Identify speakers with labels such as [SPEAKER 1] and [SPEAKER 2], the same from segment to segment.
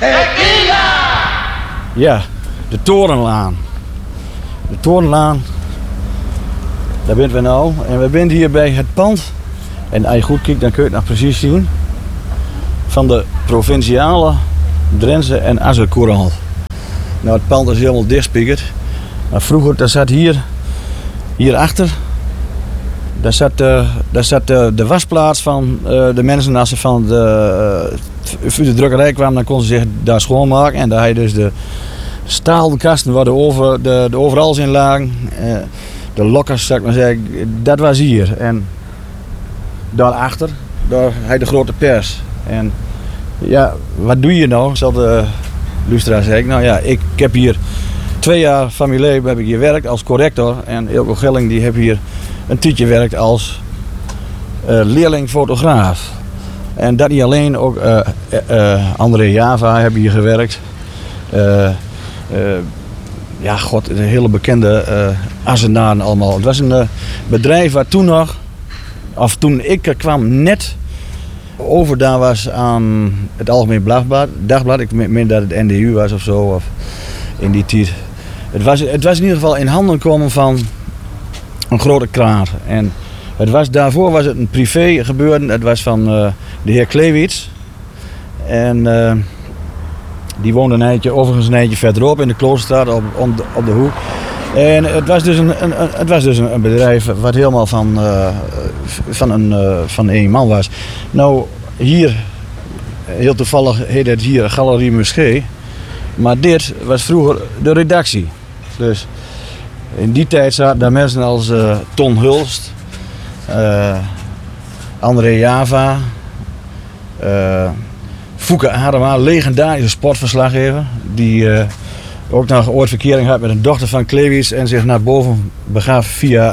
[SPEAKER 1] Ja, de Torenlaan. De Torenlaan, daar zijn we nou. En we zijn hier bij het pand. En als je goed kijkt, dan kun je het nog precies zien. Van de provinciale Drentse en Azercourant. Nou, het pand is helemaal dichtspiekerd. Maar vroeger, daar zat hierachter, daar zat de wasplaats van de mensen. Als ze van de drukkerij kwamen, dan konden ze zich daar schoonmaken. En daar had je dus de staalkasten waar de overals in lagen. De lokkers, zou ik maar zeggen, dat was hier. En daarachter, daar had je de grote pers. En ja, wat doe je nou, zal de luisteraar zeggen. Nou ja, ik heb hier 2 jaar van mijn leven heb ik hier gewerkt als corrector. En Eelco Gelling die heb hier een tijdje gewerkt als leerling-fotograaf. En dat niet alleen, ook André Java heb hier gewerkt. Ja, god, een hele bekende Azzenaren allemaal. Het was een bedrijf waar toen ik kwam, net overdaan was aan het Algemeen Dagblad. Ik meen dat het NDU was of zo, of in die tijd. Het was in ieder geval in handen komen van een grote kraar. En daarvoor was het een privé gebeuren. Het was van de heer Kleewits. En die woonde overigens een eindje verderop in de Kloosterstraat op de hoek. En het was dus een bedrijf wat helemaal van één man was. Nou, hier, heel toevallig heet het hier Galerie Muschee. Maar dit was vroeger de redactie. Dus in die tijd zaten daar mensen als Ton Hulst, André Java, Fouke Adema, legendarische sportverslaggever. Die ook nog ooit verkering had met een dochter van Kleewits en zich naar boven begaf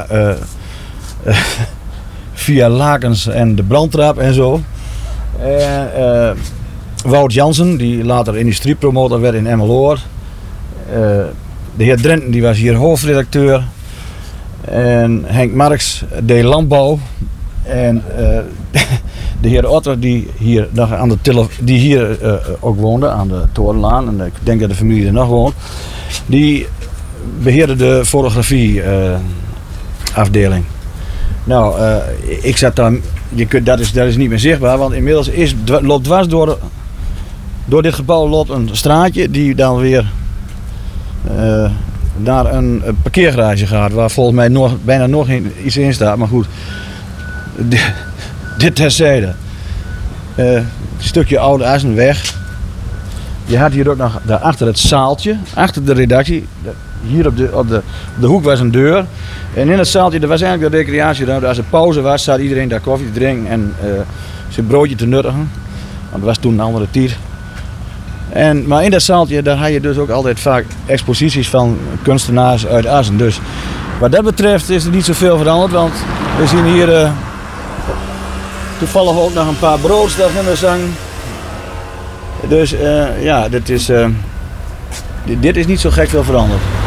[SPEAKER 1] via lakens en de brandtrap en zo. En Wout Jansen, die later industriepromotor werd in Emmeloord. De heer Drenten, die was hier hoofdredacteur. En Henk Marks deed landbouw. En de heer Otter, die hier nog ook woonde, aan de Torenlaan. En ik denk dat de familie er nog woont. Die beheerde de fotografie-afdeling. Nou, ik zat daar. Dat is niet meer zichtbaar, want inmiddels loopt dwars door dit gebouw loopt een straatje die dan weer naar een parkeergarage gaat, waar volgens mij bijna nog iets in staat. Maar goed, dit terzijde. Een stukje oude Assenweg. Je had hier ook nog daarachter het zaaltje, achter de redactie. Hier op de hoek was een deur. En in het zaaltje, dat was eigenlijk de recreatieruimte. Als er pauze was, zat iedereen daar koffie te drinken en zijn broodje te nuttigen. Want dat was toen een andere tijd. Maar in dat zaaltje, daar had je dus ook altijd vaak exposities van kunstenaars uit Assen. Dus wat dat betreft is er niet zoveel veranderd, want we zien hier toevallig ook nog een paar broodstafnummers hangen. Dus ja, dit is niet zo gek veel veranderd.